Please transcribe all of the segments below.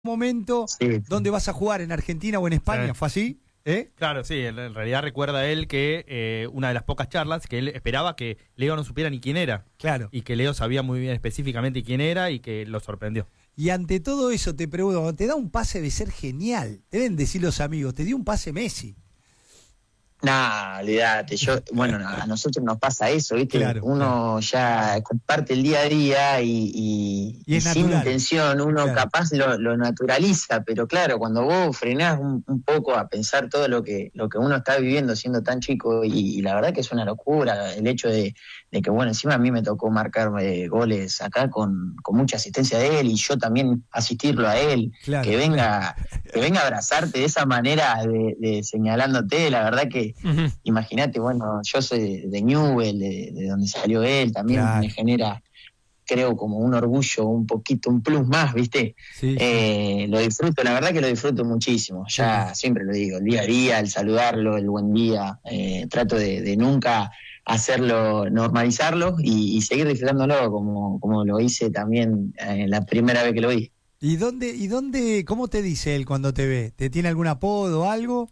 momento donde vas a jugar en Argentina o en España, ¿fue así? Claro, sí, en realidad recuerda él que una de las pocas charlas que él esperaba que Leo no supiera ni quién era. Claro. Y que Leo sabía muy bien específicamente quién era y que lo sorprendió. Y ante todo eso te pregunto, te da un pase de ser genial, deben decir los amigos, te dio un pase Messi. Nah, olvídate, bueno, a nosotros nos pasa eso, ¿viste? Claro, uno ya comparte el día a día y sin intención, uno capaz lo naturaliza, pero claro, cuando vos frenás un poco a pensar todo lo que uno está viviendo siendo tan chico, y la verdad que es una locura el hecho de que, bueno, encima a mí me tocó marcar goles acá con mucha asistencia de él, y yo también asistirlo a él, claro, que venga a abrazarte de esa manera, de señalándote, la verdad que imagínate, bueno, yo soy de Newell, de donde salió él, también me genera, creo, como un orgullo, un poquito, un plus más, ¿viste? Sí. Lo disfruto, la verdad que lo disfruto muchísimo, ya siempre lo digo, el día a día, el saludarlo, el buen día, trato de nunca hacerlo, normalizarlo y seguir disfrutándolo como lo hice también la primera vez que lo vi. ¿Y dónde, cómo te dice él cuando te ve? ¿Te tiene algún apodo o algo?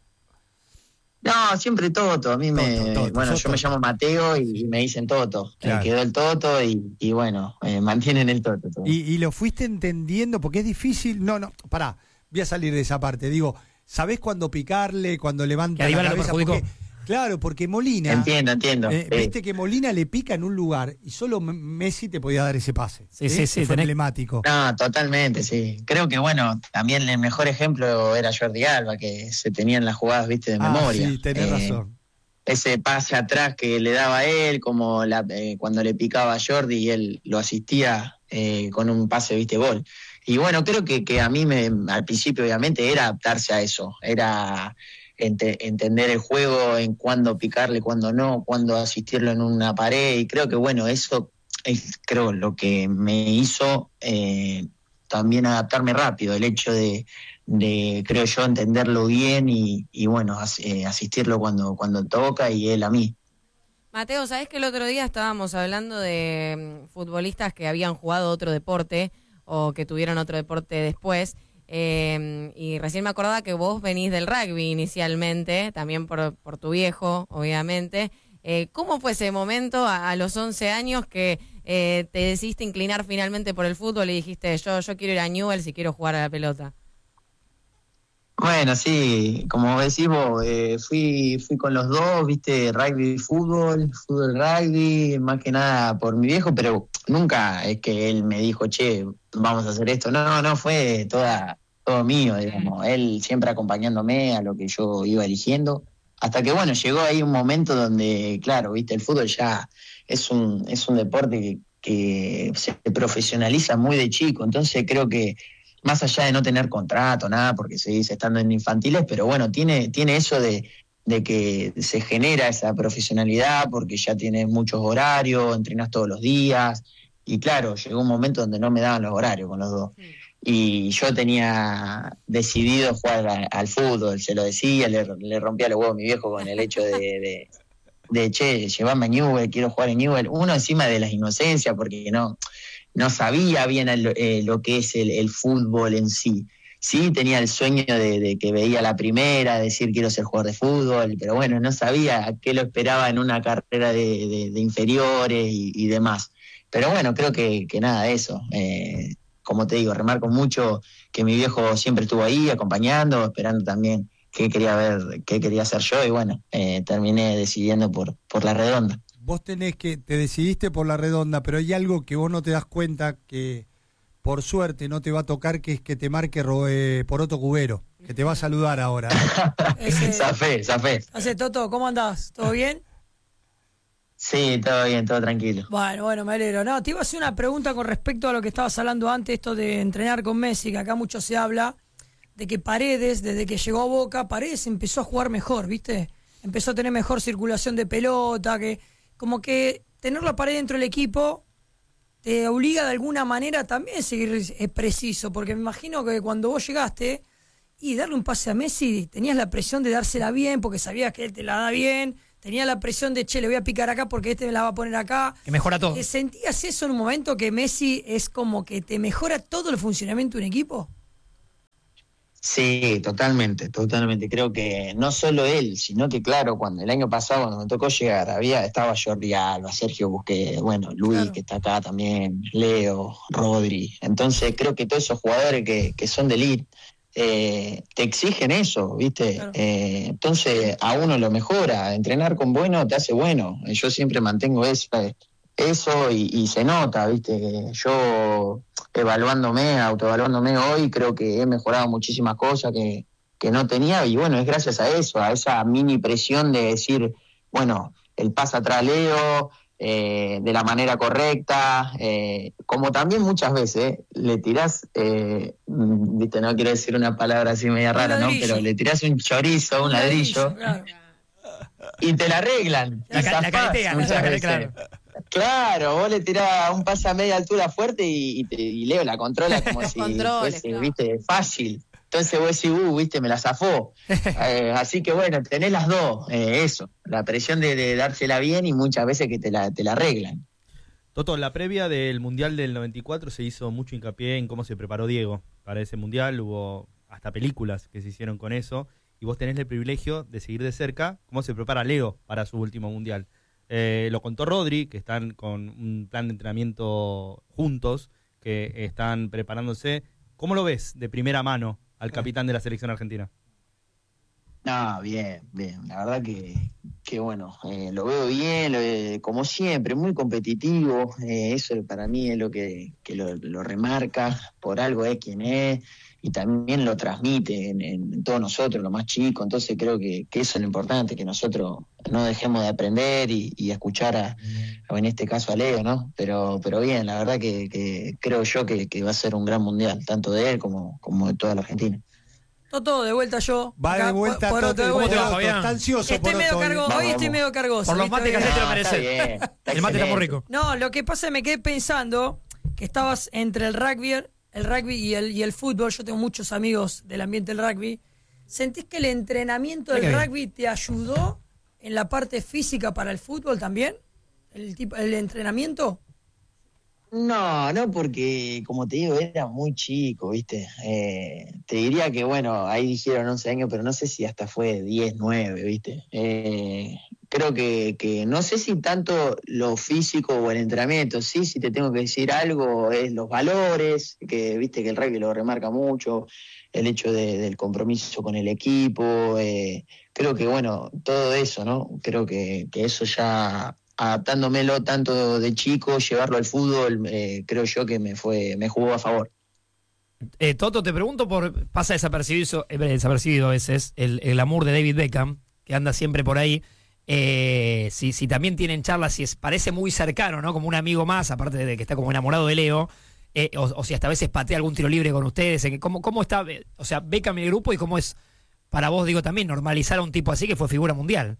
No, siempre Toto. A mí bueno, yo me llamo Mateo y me dicen Toto. Claro. Quedó el Toto y bueno, mantienen el Toto. ¿Y lo fuiste entendiendo? Porque es difícil. No, pará, voy a salir de esa parte. Digo, ¿sabés cuándo picarle, cuando levanta la cabeza? Claro, porque Molina... Entiendo. Viste que Molina le pica en un lugar y solo Messi te podía dar ese pase. Sí, fue emblemático. No, totalmente, sí. Creo que, bueno, también el mejor ejemplo era Jordi Alba, que se tenían las jugadas, viste, de memoria. Sí, tenés razón. Ese pase atrás que le daba él, como cuando le picaba a Jordi y él lo asistía con un pase, viste, gol. Y bueno, creo que a mí al principio, obviamente, era adaptarse a eso. Era... entender el juego, en cuándo picarle, cuándo no, cuándo asistirlo en una pared, y creo que bueno, eso es lo que me hizo también adaptarme rápido, el hecho de creo yo, entenderlo bien y bueno, asistirlo cuando toca y él a mí. Mateo, ¿sabés que el otro día estábamos hablando de futbolistas que habían jugado otro deporte o que tuvieron otro deporte después? Y recién me acordaba que vos venís del rugby inicialmente, también por tu viejo, obviamente. ¿Cómo fue ese momento a los 11 años que te decidiste inclinar finalmente por el fútbol y dijiste, yo quiero ir a Newell's y quiero jugar a la pelota? Bueno, sí, como decís vos, fui con los dos, viste, fútbol, rugby, más que nada por mi viejo, pero nunca es que él me dijo, che, vamos a hacer esto. No, fue todo mío, digamos. Él siempre acompañándome a lo que yo iba eligiendo, hasta que, bueno, llegó ahí un momento donde, claro, viste, el fútbol ya es un deporte que se profesionaliza muy de chico, entonces creo que más allá de no tener contrato, nada, porque seguís estando en infantiles, pero bueno, tiene eso de que se genera esa profesionalidad porque ya tienes muchos horarios, entrenás todos los días, y claro, llegó un momento donde no me daban los horarios con los dos. Y yo tenía decidido jugar al fútbol, se lo decía, le rompía los huevos a mi viejo con el hecho de che, llevame a Newell, quiero jugar en Newell. Uno encima de las inocencias, porque no sabía bien lo que es el fútbol en sí. Sí, tenía el sueño de que veía la primera, decir quiero ser jugador de fútbol, pero bueno, no sabía qué lo esperaba en una carrera de inferiores y demás. Pero bueno, creo que nada de eso. Como te digo, remarco mucho que mi viejo siempre estuvo ahí acompañando, esperando también qué quería hacer yo, y bueno, terminé decidiendo por la redonda. Vos te decidiste por la redonda, pero hay algo que vos no te das cuenta que por suerte no te va a tocar, que es que te marque Poroto Cubero, que te va a saludar ahora. Zafé. Hace Toto, ¿cómo andás? ¿Todo bien? Sí, todo bien, todo tranquilo. Bueno, me alegro. No, te iba a hacer una pregunta con respecto a lo que estabas hablando antes, esto de entrenar con Messi, que acá mucho se habla, de que Paredes, desde que llegó a Boca, Paredes empezó a jugar mejor, ¿viste? Empezó a tener mejor circulación de pelota, que como que tener la pared dentro del equipo te obliga de alguna manera también a seguir preciso, porque me imagino que cuando vos llegaste y darle un pase a Messi, tenías la presión de dársela bien, porque sabías que él te la da bien, tenías la presión de, che, le voy a picar acá porque me la va a poner acá. Que mejora todo. ¿Sentías eso en un momento que Messi es como que te mejora todo el funcionamiento de un equipo? Sí, totalmente. Creo que no solo él, sino que claro, cuando el año pasado, cuando me tocó llegar, estaba Jordi Alba, Sergio Busquets, bueno, Luis, Claro. que está acá también, Leo, Rodri. Entonces creo que todos esos jugadores que son de elite te exigen eso, ¿viste? Claro. Entonces a uno lo mejora. Entrenar con bueno te hace bueno. Yo siempre mantengo eso y se nota, ¿viste? Yo autoevaluándome hoy, creo que he mejorado muchísimas cosas que no tenía, y bueno, es gracias a eso, a esa mini presión de decir, bueno, el pase atrás Leo, de la manera correcta, como también muchas veces le tirás, viste, no quiero decir una palabra así media rara, ¿no? ladrillo. Pero le tirás un chorizo, un ladrillo, Claro. y te la arreglan. La Y zafás caretea, muchas la veces. claro. Claro, vos le tirás un pase a media altura fuerte y Leo la controla como si Controles, fuese, claro. viste, fácil. Entonces vos decís, viste, me la zafó. Así que bueno, tenés las dos, eso, la presión de dársela bien y muchas veces que te la arreglan. Toto, en la previa del Mundial del 94 se hizo mucho hincapié en cómo se preparó Diego para ese Mundial, hubo hasta películas que se hicieron con eso, y vos tenés el privilegio de seguir de cerca cómo se prepara Leo para su último Mundial. Lo contó Rodri, que están con un plan de entrenamiento juntos, que están preparándose. ¿Cómo lo ves de primera mano al capitán de la selección argentina? No, bien. La verdad que bueno, lo veo bien, como siempre, muy competitivo. Eso para mí es lo que lo remarca, por algo es quien es, y también lo transmite en todos nosotros, los más chicos. Entonces creo que eso es lo importante, que nosotros no dejemos de aprender y escuchar en este caso a Leo, ¿no? Pero bien, la verdad que creo yo que va a ser un gran mundial, tanto de él como de toda la Argentina. Toto, de vuelta yo. Va Acá, de vuelta Poroto, Toto, de ¿Cómo te vuelta. va, Fabián? Está ansioso Estoy medio Poroto, cargoso, Vamos, hoy estoy vamos. medio cargoso. Por los ¿viste? mates que Hoy- haces te lo No, mereces. está bien, está El mate está muy excelente. rico. No, lo que pasa es que me quedé pensando que estabas entre el rugby y el fútbol. Yo tengo muchos amigos del ambiente del rugby. ¿Sentís que el entrenamiento del Mira bien. rugby te ayudó en la parte física para el fútbol también? ¿El entrenamiento? No, porque como te digo, era muy chico, ¿viste? Te diría que, bueno, ahí dijeron 11 años, pero no sé si hasta fue 10, 9, ¿viste? Creo que no sé si tanto lo físico o el entrenamiento, sí, si te tengo que decir algo, es los valores, que viste que el rugby lo remarca mucho, el hecho del compromiso con el equipo, creo que, bueno, todo eso, ¿no? Creo que eso ya, adaptándomelo tanto de chico, llevarlo al fútbol, creo yo que me jugó a favor. Toto, te pregunto pasa desapercibido a veces el amor de David Beckham, que anda siempre por ahí. Si también tienen charlas, si parece muy cercano, ¿no? Como un amigo más, aparte de que está como enamorado de Leo, o si hasta a veces patea algún tiro libre con ustedes. ¿Cómo está, o sea, Beckham en el grupo, y cómo es para vos, digo, también normalizar a un tipo así que fue figura mundial?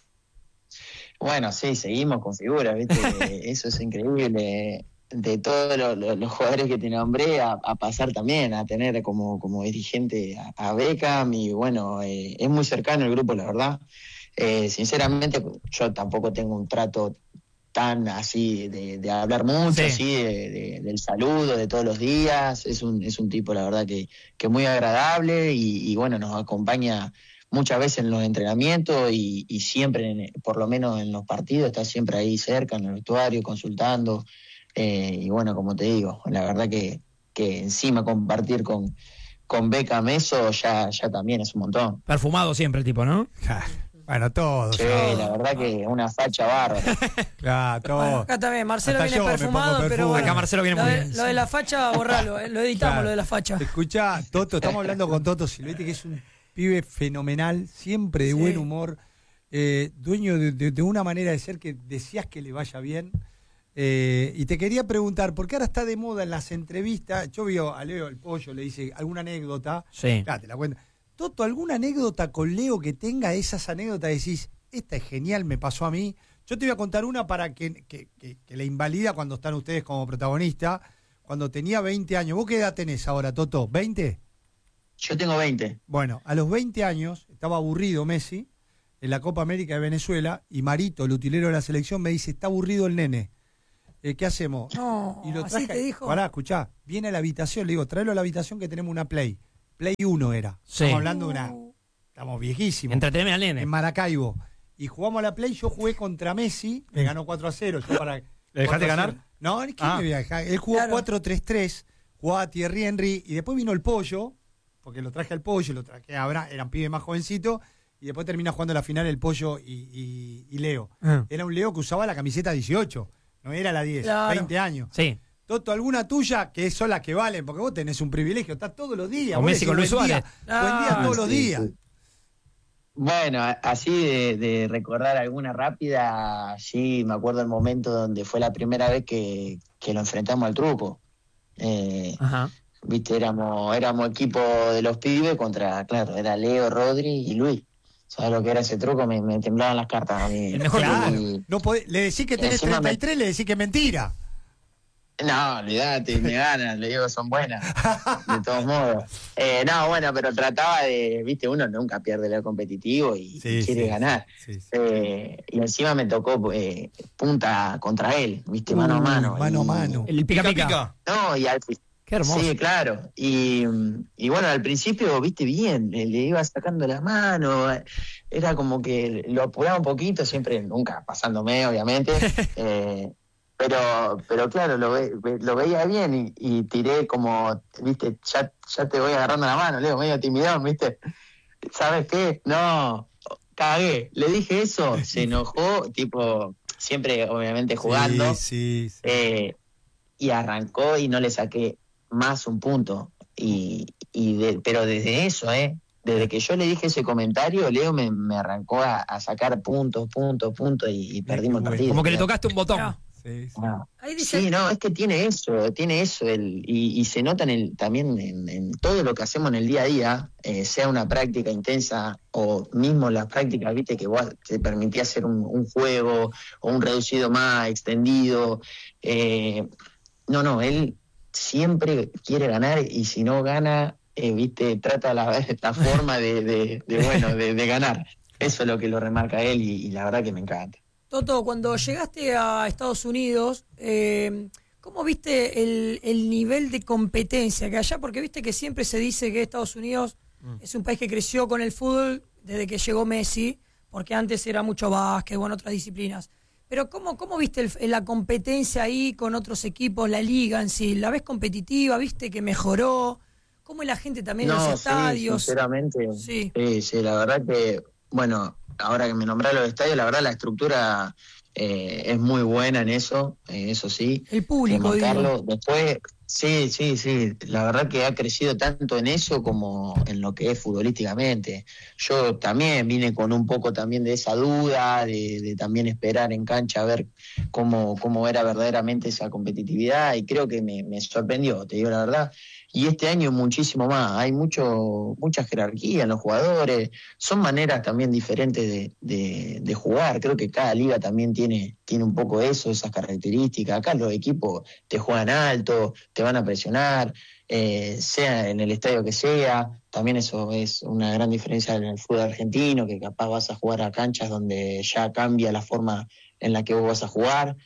Bueno, sí, seguimos con figuras, ¿viste? Eso es increíble. De todos los jugadores que te nombré, a pasar también, a tener como dirigente a Beckham, y bueno, es muy cercano el grupo, la verdad. Sinceramente, yo tampoco tengo un trato tan así de hablar mucho, Sí. así del saludo de todos los días. Es un tipo, la verdad, que muy agradable y bueno, nos acompaña muchas veces en los entrenamientos y siempre, por lo menos en los partidos, está siempre ahí cerca, en el vestuario, consultando. Y bueno, como te digo, la verdad que encima compartir con Beckham eso ya también es un montón. Perfumado siempre el tipo, ¿no? Bueno, todos. Sí, la verdad que una facha bárbara. Claro, Bueno, todos. acá también, Marcelo Hasta viene yo me perfumado, pongo pero perfume. bueno. Acá Marcelo viene muy bien. Lo de la facha, borralo, lo editamos, Claro. lo de la facha. Escuchá, Toto, estamos hablando con Toto Silvetti, que es un pibe fenomenal, siempre de Sí. buen humor, dueño de una manera de ser que deseas que le vaya bien. Y te quería preguntar, porque ahora está de moda en las entrevistas, yo veo a Leo el Pollo, le dice alguna anécdota, Sí. claro, te la cuento. Toto, ¿alguna anécdota con Leo que tenga esas anécdotas? Decís, esta es genial, me pasó a mí. Yo te voy a contar una para que le invalida cuando están ustedes como protagonista. Cuando tenía 20 años, ¿vos qué edad tenés ahora, Toto? ¿20? Yo tengo 20. Bueno, a los 20 años estaba aburrido Messi en la Copa América de Venezuela y Marito, el utilero de la selección, me dice, está aburrido el nene. ¿Qué hacemos? No, Y lo así traje, te dijo. pará, escuchá, viene a la habitación, le digo, tráelo a la habitación que tenemos una Play. Play 1 era. Sí. Estamos hablando de estamos viejísimos. Entreteneme al nene. En Maracaibo. Y jugamos a la Play, yo jugué contra Messi, me ganó 4-0. Yo para, ¿Le dejaste 4-0. ganar? No, ¿quién me voy a dejar? Él jugó Claro. 4-3-3, jugaba Thierry Henry, y después vino el Pollo, porque lo traje al Pollo, lo traje a Abraham, eran pibes más jovencitos, y después termina jugando la final el Pollo y Leo. Era un Leo que usaba la camiseta 18, no era la 10, Claro. 20 años. Sí. Toto, ¿alguna tuya? Que son las que valen, porque vos tenés un privilegio, estás todos los días. Con vos Messi, decís, con Luis buen día, Suárez. buen día todos los Sí, días. sí. Bueno, así de recordar alguna rápida, sí, me acuerdo el momento donde fue la primera vez que lo enfrentamos al Truco. Ajá. Viste, éramos equipo de los pibes contra, claro, era Leo, Rodri y Luis. ¿Sabes lo que era ese Truco? Me temblaban las cartas a mí. El mejor Claro, Y- no podés, le decís que tenés encima 33, le decís que es mentira. No, olvídate, me ganan, le digo que son buenas, de todos modos. No, bueno, pero trataba de, viste, uno nunca pierde lo competitivo y quiere ganar. Sí, sí. Y encima me tocó punta contra él, viste, mano a mano. Mano a Y- mano. El pica pica. No, y Qué hermoso. sí, claro. Y bueno, al principio, viste, bien, le iba sacando las manos, era como que lo apuraba un poquito, siempre, nunca pasándome, obviamente. Pero claro, lo veía bien y tiré como, viste, ya te voy agarrando la mano, Leo, medio timidón, viste. ¿Sabes qué? No, cagué. Le dije eso, se enojó, tipo, siempre obviamente jugando, Sí, sí, sí. y arrancó y no le saqué más un punto. Pero desde eso, desde que yo le dije ese comentario, Leo me arrancó a sacar puntos y perdimos el bueno. partido. Como que le tocaste un botón. Claro. Sí, sí. Ah. Ahí dice, Sí, no, es que tiene eso y se nota también en todo lo que hacemos en el día a día, sea una práctica intensa o mismo las prácticas, viste, que vos te permitía hacer un juego o un reducido más extendido. No, él siempre quiere ganar y si no gana, viste, trata la forma de ganar. Eso es lo que lo remarca él y la verdad que me encanta. Toto, cuando llegaste a Estados Unidos, ¿cómo viste el nivel de competencia que allá? Porque viste que siempre se dice que Estados Unidos es un país que creció con el fútbol desde que llegó Messi, porque antes era mucho básquet, bueno, otras disciplinas. Pero ¿cómo viste la competencia ahí con otros equipos, la liga en sí? ¿La ves competitiva? ¿Viste que mejoró? ¿Cómo es la gente también en los estadios? Sí, sinceramente, Sí. sí, la verdad que, bueno, ahora que me nombrás los estadios, la verdad la estructura es muy buena en eso sí. El público, remarcarlo. digo. Después, sí, la verdad que ha crecido tanto en eso como en lo que es futbolísticamente. Yo también vine con un poco también de esa duda, de también esperar en cancha a ver cómo era verdaderamente esa competitividad y creo que me sorprendió, te digo la verdad. Y este año muchísimo más, hay mucha jerarquía en los jugadores, son maneras también diferentes de jugar, creo que cada liga también tiene un poco eso, esas características, acá los equipos te juegan alto, te van a presionar, sea en el estadio que sea, también eso es una gran diferencia en el fútbol argentino, que capaz vas a jugar a canchas donde ya cambia la forma en la que vos vas a jugar,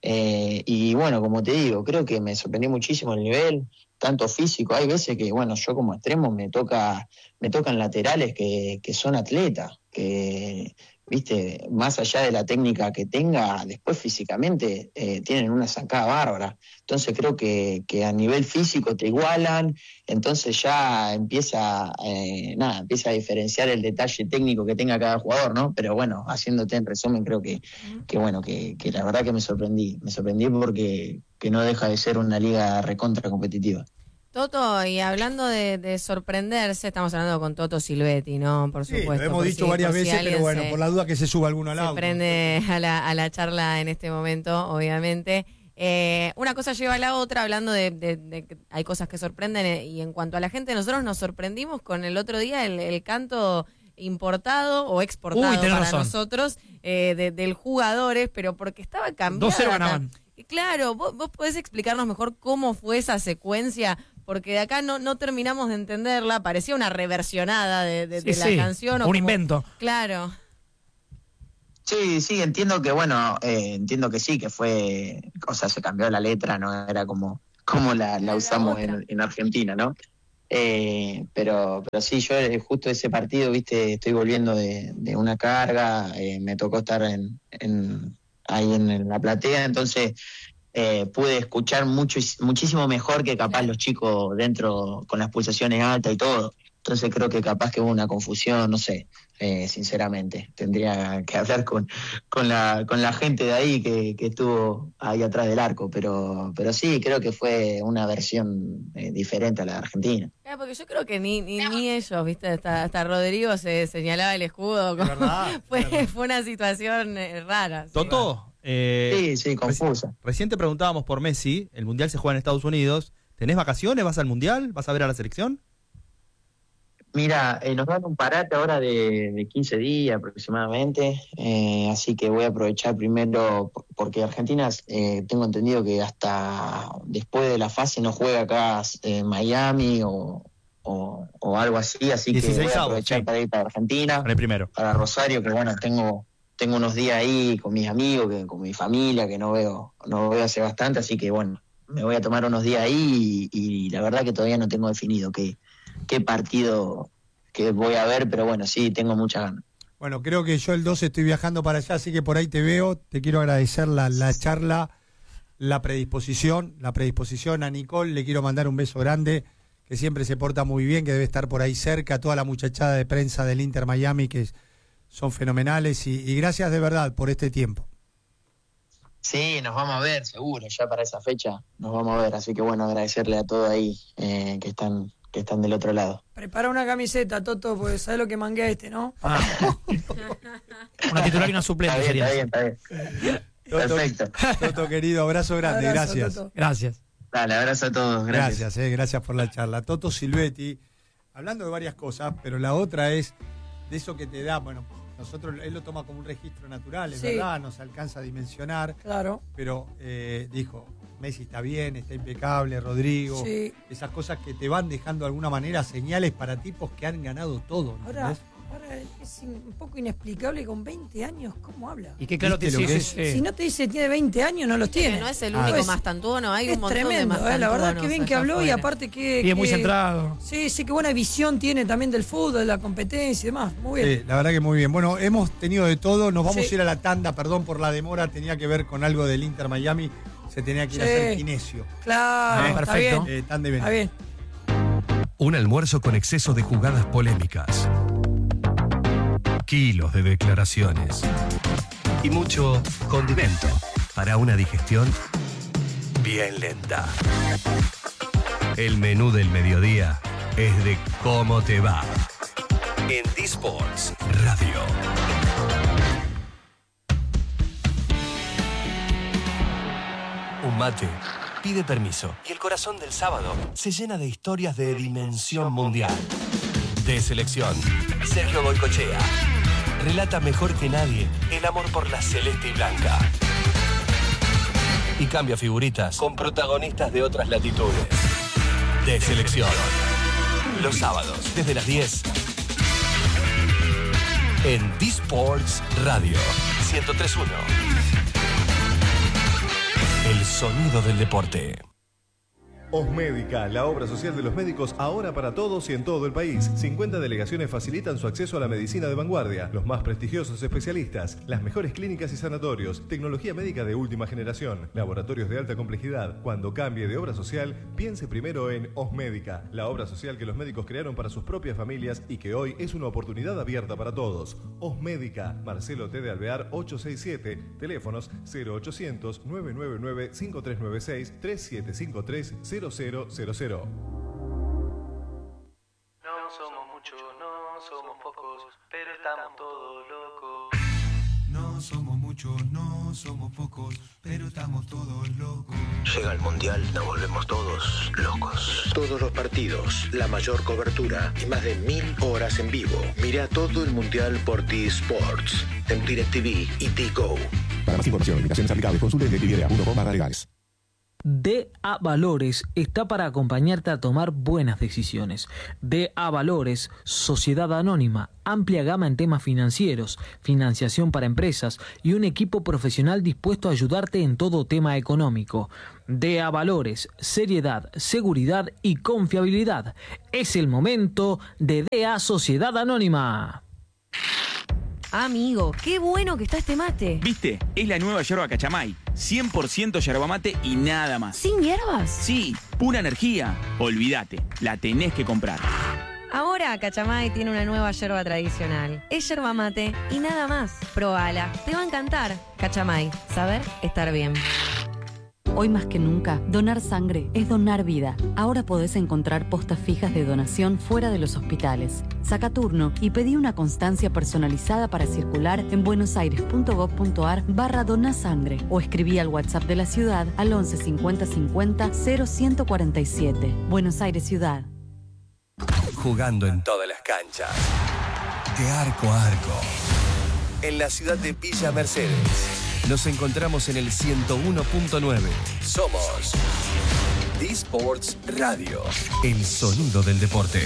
y bueno, como te digo, creo que me sorprendió muchísimo el nivel, tanto físico, hay veces que, bueno, yo como extremo me tocan laterales que son atletas, que, viste, más allá de la técnica que tenga, después físicamente tienen una zancada bárbara. Entonces creo que a nivel físico te igualan, entonces ya empieza a diferenciar el detalle técnico que tenga cada jugador, ¿no? Pero bueno, haciéndote en resumen, creo que la verdad que me sorprendí porque que no deja de ser una liga recontra competitiva. Toto, y hablando de sorprenderse, estamos hablando con Toto Silvetti, ¿no? Por Sí, supuesto. lo hemos por dicho si- varias por si veces, pero alguien bueno, por la duda que se suba alguno al se auto. prende a la charla en este momento, obviamente. Una cosa lleva a la otra, hablando de que hay cosas que sorprenden, y en cuanto a la gente, nosotros nos sorprendimos con el otro día el canto importado o exportado tenés para razón. nosotros del jugadores, pero porque estaba cambiada. 2-0 ganaban. Claro, vos podés explicarnos mejor cómo fue esa secuencia, porque de acá no terminamos de entenderla, parecía una reversionada de Sí, la sí, canción. un invento. Claro. Sí, entiendo que, bueno, entiendo que sí, que fue, o sea, se cambió la letra, no era como la usamos otra. en Argentina, ¿no? Pero sí, yo justo ese partido, viste, estoy volviendo de una carga, me tocó estar ahí en la platea, entonces pude escuchar muchísimo mejor que capaz los chicos dentro con las pulsaciones altas y todo. Entonces creo que capaz que hubo una confusión, no sé, sinceramente. Tendría que hablar con la gente de ahí que estuvo ahí atrás del arco, pero sí, creo que fue una versión diferente a la de Argentina. Porque yo creo que ni ellos, ¿viste? Hasta Rodrigo se señalaba el escudo. Fue una situación rara. ¿Sí? Toto, sí, confusa. Recién te preguntábamos por Messi, el Mundial se juega en Estados Unidos. ¿Tenés vacaciones? ¿Vas al Mundial? ¿Vas a ver a la selección? Mira, nos dan un parate ahora de 15 días aproximadamente, así que voy a aprovechar primero, porque Argentina, tengo entendido que hasta después de la fase no juega acá en Miami o algo así que voy a aprovechar para ir para Argentina, para Rosario, que bueno, tengo unos días ahí con mis amigos, con mi familia, que no veo hace bastante, así que bueno, me voy a tomar unos días ahí y la verdad que todavía no tengo definido qué partido que voy a ver, pero bueno, sí, tengo muchas ganas. Bueno, creo que yo el 12 estoy viajando para allá, así que por ahí te veo. Te quiero agradecer la charla, la predisposición a Nicole. Le quiero mandar un beso grande, que siempre se porta muy bien, que debe estar por ahí cerca, toda la muchachada de prensa del Inter Miami, que son fenomenales, y gracias de verdad por este tiempo. Sí, nos vamos a ver, seguro, ya para esa fecha nos vamos a ver, así que bueno, agradecerle a todos ahí que están del otro lado. Prepara una camiseta, Toto, porque sabes lo que manguea ¿no? Una titular y una suplente sería. Está bien. Perfecto. Toto, querido, abrazo grande, Abrazo, gracias. Toto. Gracias. Dale, abrazo a todos, gracias. Gracias por la charla. Toto Silvetti, hablando de varias cosas, pero la otra es de eso que te da, bueno, él lo toma como un registro natural, es verdad, nos alcanza a dimensionar. Claro. Pero dijo, Messi está bien, está impecable, Rodrigo. Sí. Esas cosas que te van dejando de alguna manera señales para tipos que han ganado todo. Ahora es un poco inexplicable con 20 años, ¿cómo habla? Y qué claro te dice. Si no te dice tiene 20 años, no los tiene. No es el único Mastantuono, hay un montón tremendo, de Mastantuonos. la verdad que bien que habló afuera. Y aparte que... Y es muy centrado. Sí, qué buena visión tiene también del fútbol, de la competencia y demás. Muy bien. Sí, la verdad que muy bien. Bueno, hemos tenido de todo. Nos vamos a ir a la tanda, perdón por la demora. Tenía que ver con algo del Inter Miami. Se tenía que ir a hacer kinesio. Claro, perfecto. Está bien. Tan de bien. Está bien. Un almuerzo con exceso de jugadas polémicas. Kilos de declaraciones. Y mucho condimento para una digestión bien lenta. El menú del mediodía es de cómo te va. En D-Sports Radio. Un mate pide permiso y el corazón del sábado se llena de historias de dimensión mundial. De selección, Sergio Goycochea relata mejor que nadie el amor por la celeste y blanca. Y cambia figuritas con protagonistas de otras latitudes. De selección. Los sábados, desde las 10. En D-Sports Radio 103.1. El sonido del deporte. Osmédica, la obra social de los médicos ahora para todos y en todo el país. 50 delegaciones facilitan su acceso a la medicina de vanguardia, los más prestigiosos especialistas, las mejores clínicas y sanatorios, tecnología médica de última generación, laboratorios de alta complejidad. Cuando cambie de obra social, piense primero en Osmédica, la obra social que los médicos crearon para sus propias familias y que hoy es una oportunidad abierta para todos. Osmédica, Marcelo T. de Alvear 867, teléfonos 0800 999 5396 3753 0000. No somos muchos, no somos pocos, pero estamos todos locos. No somos muchos, no somos pocos, pero estamos todos locos. Llega el Mundial, nos volvemos todos locos. Todos los partidos, la mayor cobertura y más de 1000 horas en vivo. Mira todo el Mundial por D-Sports, en DirecTV y T-Go. Para más información, limitaciones aplicables, consulte en DirecTV.com/legales. DA Valores está para acompañarte a tomar buenas decisiones. DA Valores, Sociedad Anónima, amplia gama en temas financieros, financiación para empresas y un equipo profesional dispuesto a ayudarte en todo tema económico. DA Valores, seriedad, seguridad y confiabilidad. Es el momento de DA Sociedad Anónima. Amigo, qué bueno que está este mate. ¿Viste? Es la nueva yerba Cachamay. 100% yerba mate y nada más. ¿Sin hierbas? Sí, pura energía. Olvídate, la tenés que comprar. Ahora Cachamay tiene una nueva yerba tradicional. Es yerba mate y nada más. Probala, te va a encantar. Cachamay, saber estar bien. Hoy más que nunca, donar sangre es donar vida. Ahora podés encontrar postas fijas de donación fuera de los hospitales. Saca turno y pedí una constancia personalizada para circular en buenosaires.gov.ar/donasangre o escribí al WhatsApp de la ciudad al 11 50 50 0147. Buenos Aires Ciudad. Jugando en todas las canchas. De arco a arco. En la ciudad de Villa Mercedes. Nos encontramos en el 101.9. Somos D-Sports Radio. El sonido del deporte.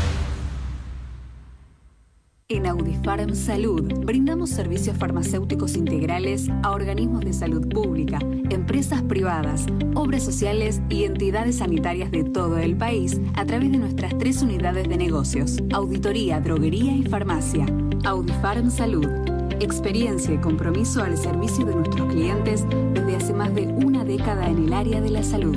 En Audifarm Salud brindamos servicios farmacéuticos integrales a organismos de salud pública, empresas privadas, obras sociales y entidades sanitarias de todo el país a través de nuestras 3 unidades de negocios: auditoría, droguería y farmacia. Audifarm Salud. Experiencia y compromiso al servicio de nuestros clientes desde hace más de una década en el área de la salud.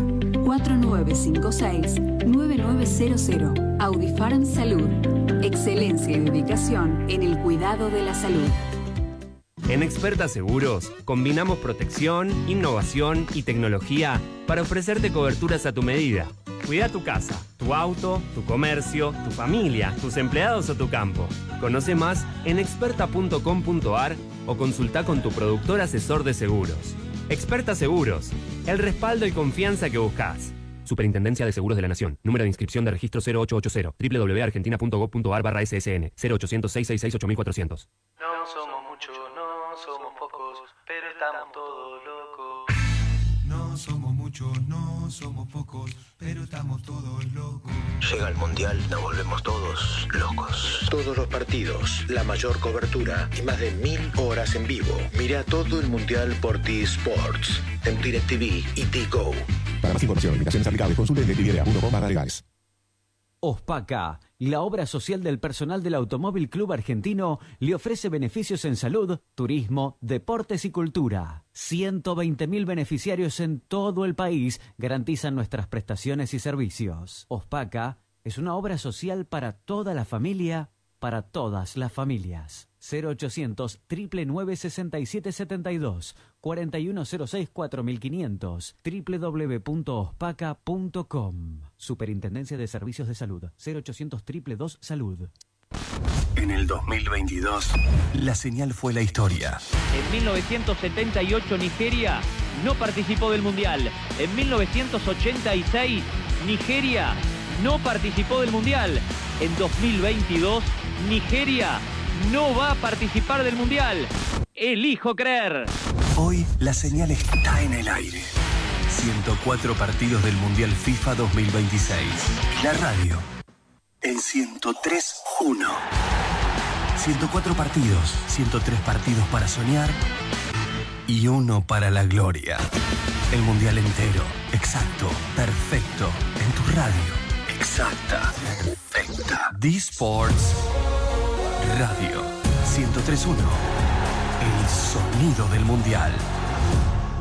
4956-9900. Audifarm Salud. Excelencia y dedicación en el cuidado de la salud. En Experta Seguros combinamos protección, innovación y tecnología para ofrecerte coberturas a tu medida. Cuida tu casa, tu auto, tu comercio, tu familia, tus empleados o tu campo. Conoce más en experta.com.ar o consulta con tu productor asesor de seguros. Experta Seguros, el respaldo y confianza que buscas. Superintendencia de Seguros de la Nación. Número de inscripción de registro 0880. www.argentina.gov.ar/ssn 0800-666-8400. No somos muchos, no somos pocos, pero estamos todos locos. No somos muchos, no somos pocos, pero estamos todos locos. Llega el Mundial, nos volvemos todos locos. Todos los partidos, la mayor cobertura y más de 1000 horas en vivo. Mira todo el Mundial por T-Sports, en DirecTV y T-Go. Para más información, limitaciones aplicables, consulte en DirecTV.com/legales. OSPACA, la obra social del personal del Automóvil Club Argentino, le ofrece beneficios en salud, turismo, deportes y cultura. 120.000 beneficiarios en todo el país garantizan nuestras prestaciones y servicios. OSPACA es una obra social para toda la familia, para todas las familias. 0800 999 6772 4106 4500 www.ospaca.com. Superintendencia de Servicios de Salud. 0800 222 Salud. En el 2022, la señal fue la historia. En 1978 Nigeria no participó del Mundial. En 1986 Nigeria no participó del Mundial. En 2022 Nigeria no va a participar del Mundial. Elijo creer. Hoy la señal está en el aire. 104 partidos del Mundial FIFA 2026. Y la radio en 103.1. 104 partidos, 103 partidos para soñar y uno para la gloria. El Mundial entero, exacto, perfecto, en tu radio. Exacta, perfecta. D-Sports Radio 103.1. El sonido del Mundial.